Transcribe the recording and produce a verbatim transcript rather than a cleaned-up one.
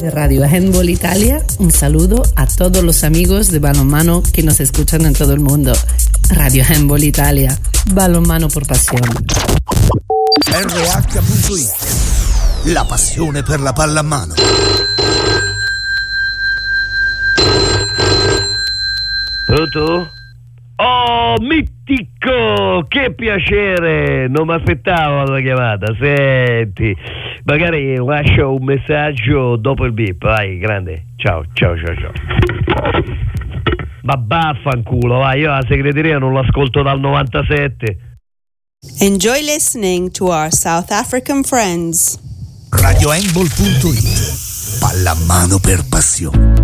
De Radio Handball Italia, un saludo a todos los amigos de balonmano que nos escuchan en todo el mundo. Radio Handball Italia, balonmano por pasión. R H punto it, la passione per la pallamano. Pronto? Oh, mitico! Che piacere! Non mi aspettavo la chiamata. Senti, magari lascio un messaggio dopo il beep. Vai, grande. Ciao, ciao, ciao, ciao. Ma vaffanculo, vai, io la segreteria non l'ascolto dal novantasette. Enjoy listening to our South African friends. Radio Handball punto it, pallamano per passione.